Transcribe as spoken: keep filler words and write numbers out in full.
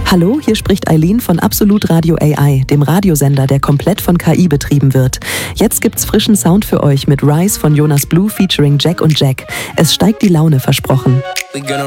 Hallo, hier spricht Eileen von Absolut Radio A I, dem Radiosender, der komplett von K I betrieben wird. Jetzt gibt's frischen Sound für euch mit Rise von Jonas Blue featuring Jack und Jack. Es steigt die Laune, versprochen.